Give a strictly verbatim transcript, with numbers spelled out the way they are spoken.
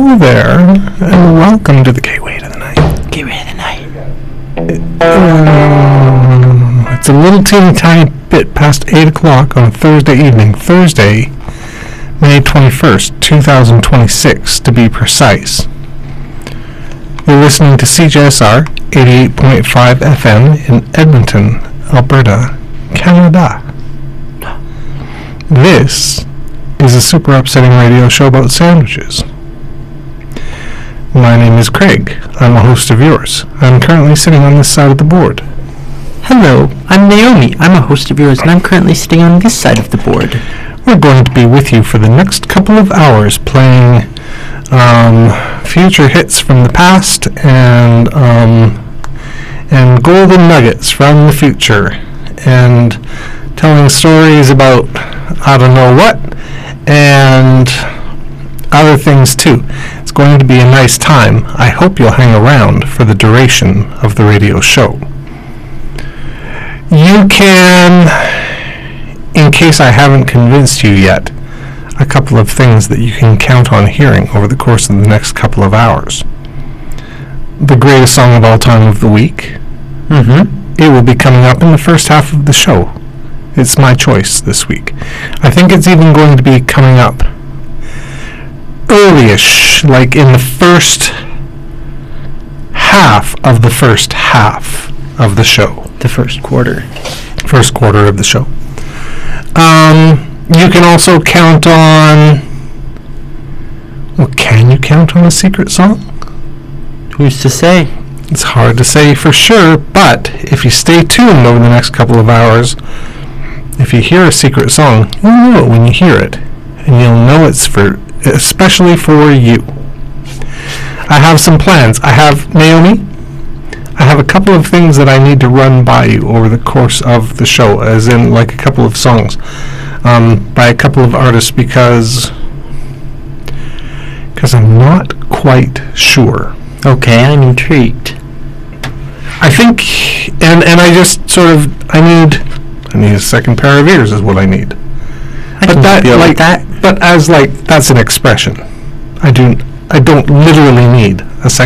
Hello there, and welcome to the Gateway to the Night. Gateway to the Night. Uh, it's a little teeny tiny bit past eight o'clock on a Thursday evening, Thursday, May twenty-first, twenty twenty-six, to be precise. You're listening to C J S R eighty-eight point five F M in Edmonton, Alberta, Canada. This is a super upsetting radio show about sandwiches. My name is Craig. I'm a host of yours. I'm currently sitting on this side of the board. Hello, I'm Naomi. I'm a host of yours, and I'm currently sitting on this side of the board. We're going to be with you for the next couple of hours playing um, future hits from the past and um, and golden nuggets from the future and telling stories about I don't know what and other things too. It's going to be a nice time. I hope you'll hang around for the duration of the radio show. You can, in case I haven't convinced you yet, a couple of things that you can count on hearing over the course of the next couple of hours. The greatest song of all time of the week. Mm-hmm. It will be coming up in the first half of the show. It's my choice this week. I think it's even going to be coming up early-ish, like in the first half of the first half of the show. The first quarter. First quarter of the show. Um, you can also count on... Well, can you count on a secret song? Who's to say? It's hard to say for sure, but if you stay tuned over the next couple of hours, if you hear a secret song, you'll know it when you hear it, and you'll know it's for, especially for you. I have some plans. I have, Naomi, I have a couple of things that I need to run by you over the course of the show, as in like a couple of songs, um, by a couple of artists, because, because I'm not quite sure. Okay, I'm intrigued. I think, and and I just sort of, I need, I need a second pair of ears is what I need. I but can that, feel like that. But as like, that's an expression. I do, I don't literally need a second